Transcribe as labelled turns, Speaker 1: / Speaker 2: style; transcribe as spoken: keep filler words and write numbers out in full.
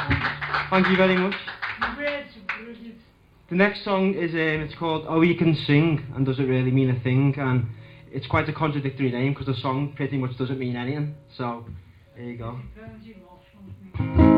Speaker 1: Thank you very much. The next song is, um, it's called Oh You Can Sing and Does It Really Mean a Thing, and it's quite a contradictory name because the song pretty much doesn't mean anything, so there you go.